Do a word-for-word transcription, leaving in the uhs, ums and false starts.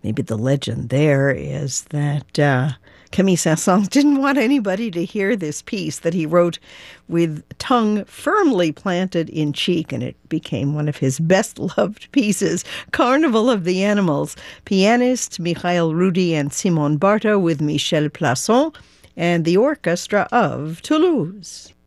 maybe the legend there is that uh, Camille Saint-Saëns didn't want anybody to hear this piece that he wrote with tongue firmly planted in cheek, and it became one of his best-loved pieces, Carnival of the Animals. Pianist Michael Rudy and Simon Barta with Michel Plasson and the orchestra of Toulouse.